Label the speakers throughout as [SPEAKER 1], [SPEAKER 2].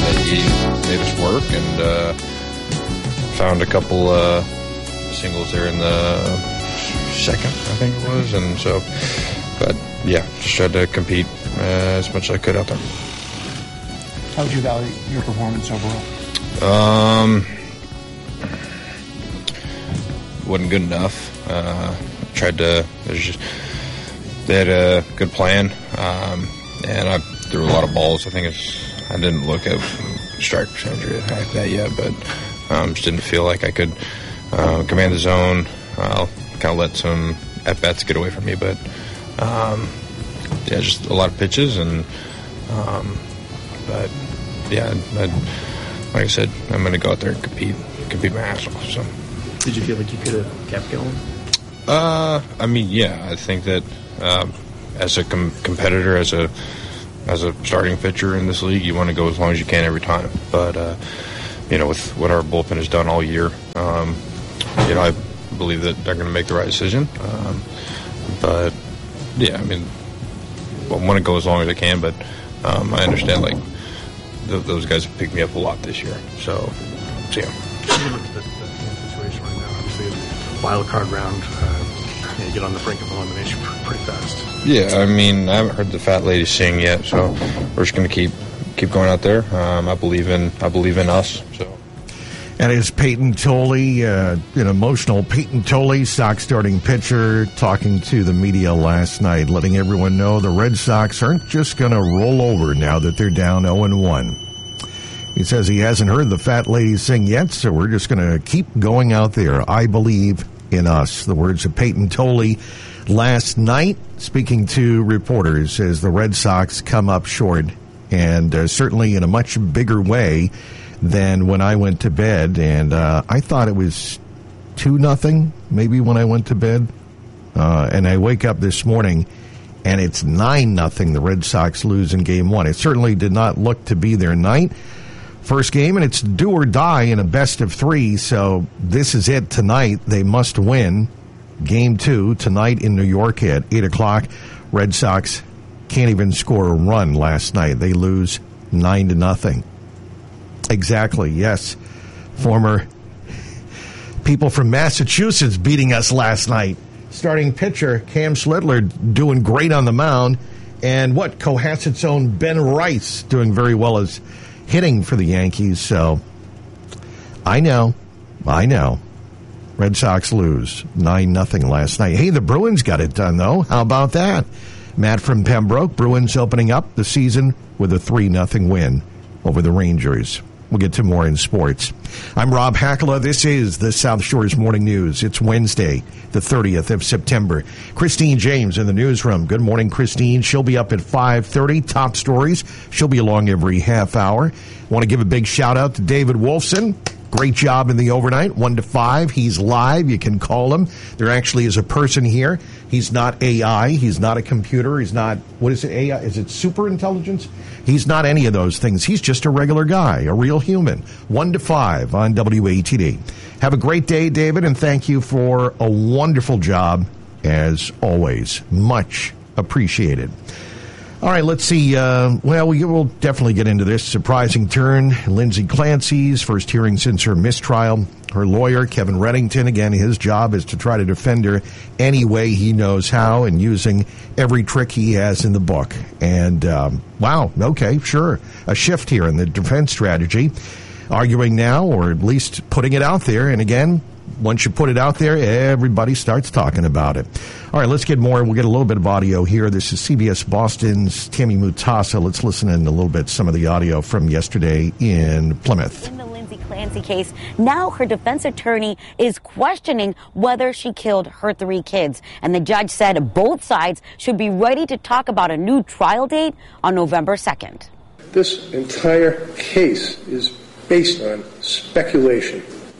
[SPEAKER 1] that he made us work, and found a couple singles there in the second, I think it was, and so, but yeah, just tried to compete as much as I could out there.
[SPEAKER 2] How would you evaluate your performance overall?
[SPEAKER 1] Wasn't good enough. They had a good plan, and I threw a lot of balls. I didn't look at strike percentage like that yet, but just didn't feel like I could command the zone. I'll kind of let some at-bats get away from me, but yeah, just a lot of pitches, and but yeah, like I said, I'm going to go out there and compete my ass off. So,
[SPEAKER 3] did you feel like you could have kept going?
[SPEAKER 1] I mean, yeah, I think that as a competitor, as a starting pitcher in this league, you want to go as long as you can every time. But with what our bullpen has done all year, I believe that they're going to make the right decision. But yeah, I mean, I want to go as long as I can, but I understand like those guys have picked me up a lot this year. So yeah.
[SPEAKER 3] The situation right now, obviously, wild card round, you get on the brink of elimination pretty fast.
[SPEAKER 1] Yeah, I mean, I haven't heard the fat lady sing yet, so we're just going to keep going out there. I believe in us. So.
[SPEAKER 4] And it's Peyton Tolle, an emotional Peyton Tolle, Sox starting pitcher, talking to the media last night, letting everyone know the Red Sox aren't just going to roll over now that they're down 0-1. He says he hasn't heard the fat lady sing yet, so we're just going to keep going out there. I believe in us. The words of Peyton Tolle last night, speaking to reporters as the Red Sox come up short, and certainly in a much bigger way than when I went to bed. And I thought it was 2-0 maybe when I went to bed. And I wake up this morning, and it's 9-0. The Red Sox lose in Game 1. It certainly did not look to be their night. First game, and it's do or die in a best of 3, so this is it tonight. They must win. Game 2 tonight in New York at 8 o'clock. Red Sox can't even score a run last night. They lose 9-0. Exactly, yes. Former people from Massachusetts beating us last night. Starting pitcher Cam Schlittler doing great on the mound. And Cohasset's own Ben Rice doing very well as hitting for the Yankees. So, I know. Red Sox lose 9-0 last night. Hey, the Bruins got it done, though. How about that? Matt from Pembroke, Bruins opening up the season with a 3-0 win over the Rangers. We'll get to more in sports. I'm Rob Hakala. This is the South Shores Morning News. It's Wednesday, the 30th of September. Christine James in the newsroom. Good morning, Christine. She'll be up at 5:30. Top stories. She'll be along every half hour. Want to give a big shout out to David Wolfson. Great job in the overnight, 1 to 5. He's live. You can call him. There actually is a person here. He's not AI. He's not a computer. He's not, what is it, AI? Is it super intelligence? He's not any of those things. He's just a regular guy, a real human. 1 to 5 on WATD. Have a great day, David, and thank you for a wonderful job, as always. Much appreciated. All right, let's see. We'll definitely get into this surprising turn. Lindsay Clancy's first hearing since her mistrial. Her lawyer, Kevin Reddington, again, his job is to try to defend her any way he knows how and using every trick he has in the book. And, okay, sure. A shift here in the defense strategy. Arguing now, or at least putting it out there. And again, once you put it out there, everybody starts talking about it. All right, let's get more. We'll get a little bit of audio here. This is CBS Boston's Tammy Mutasa. Let's listen in a little bit some of the audio from yesterday in Plymouth.
[SPEAKER 5] In the Lindsay Clancy case, now her defense attorney is questioning whether she killed her 3 kids. And the judge said both sides should be ready to talk about a new trial date on November 2nd.
[SPEAKER 6] This entire case is based on speculation.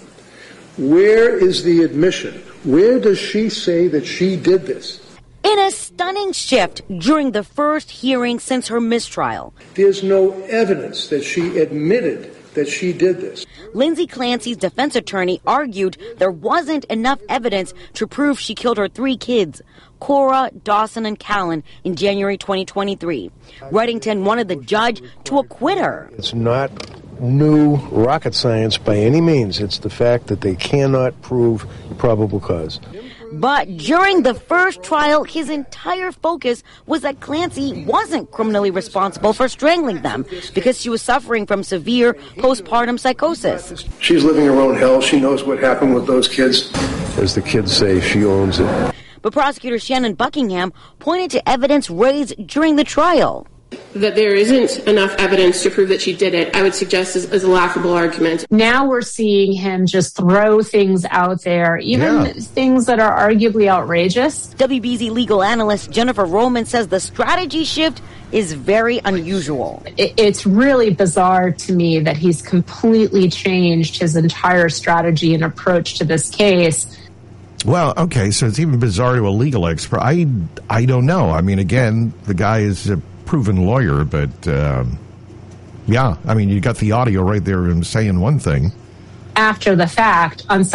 [SPEAKER 6] Where is the admission? Where does she say that she did this?
[SPEAKER 5] In a stunning shift during the first hearing since her mistrial.
[SPEAKER 6] There's no evidence that she admitted that she did this.
[SPEAKER 5] Lindsay Clancy's defense attorney argued there wasn't enough evidence to prove she killed her 3 kids, Cora, Dawson, and Callan, in January 2023. Reddington wanted the judge to acquit her.
[SPEAKER 6] It's not new rocket science by any means. It's the fact that they cannot prove probable cause.
[SPEAKER 5] But during the first trial, his entire focus was that Clancy wasn't criminally responsible for strangling them because she was suffering from severe postpartum psychosis.
[SPEAKER 6] She's living her own hell. She knows what happened with those kids. As the kids say, she owns it.
[SPEAKER 5] But prosecutor Shannon Buckingham pointed to evidence raised during the trial.
[SPEAKER 7] That there isn't enough evidence to prove that she did it, I would suggest is a laughable argument.
[SPEAKER 8] Now we're seeing him just throw things out there, even things that are arguably outrageous.
[SPEAKER 5] WBZ legal analyst Jennifer Roman says the strategy shift is very unusual.
[SPEAKER 8] It's really bizarre to me that he's completely changed his entire strategy and approach to this case.
[SPEAKER 4] Well, okay, so it's even bizarre to a legal expert. I don't know. I mean, again, the guy is a proven lawyer, but yeah, I mean, you got the audio right there of him saying one thing.
[SPEAKER 8] After the fact, on